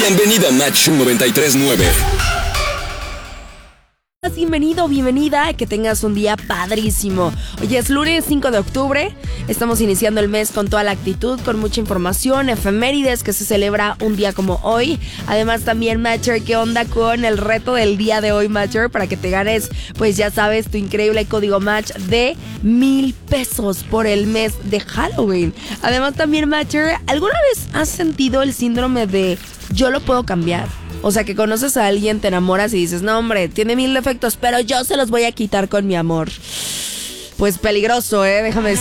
Bienvenida a Match 93.9. Bienvenido, bienvenida, que tengas un día padrísimo. Hoy es lunes 5 de octubre, estamos iniciando el mes con toda la actitud, con mucha información, efemérides que se celebra un día como hoy. Además también, Matcher, ¿qué onda con el reto del día de hoy, Matcher? Para que te ganes, pues ya sabes, tu increíble código Match de 1,000 pesos por el mes de Halloween. Además también, Matcher, ¿alguna vez has sentido el síndrome de yo lo puedo cambiar? O sea, que conoces a alguien, te enamoras y dices, no hombre, tiene 1,000 defectos, pero yo se los voy a quitar con mi amor. Pues peligroso, déjame